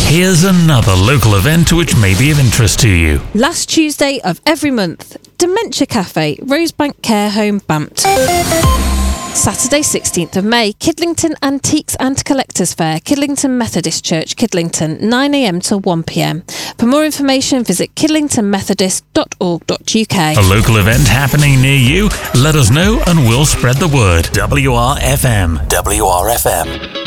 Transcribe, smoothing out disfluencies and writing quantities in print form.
Here's another local event which may be of interest to you. Last Tuesday of every month, Dementia Cafe, Rosebank Care Home, Bant. Saturday 16th of May, Kidlington Antiques and Collectors Fair, Kidlington Methodist Church, Kidlington, 9am to 1pm. For more information, visit kidlingtonmethodist.org.uk. A local event happening near you? Let us know and we'll spread the word. WRFM. WRFM.